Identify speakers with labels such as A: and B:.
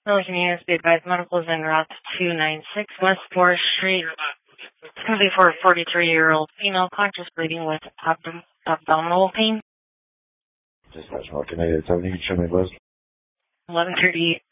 A: Milliken Units, be advised, medical is en route to 296 West 4th Street. It's going to be for a 43-year-old female conscious bleeding with abdominal pain.
B: Dispatch, what can I tell you? Show me, please.
A: 11:38.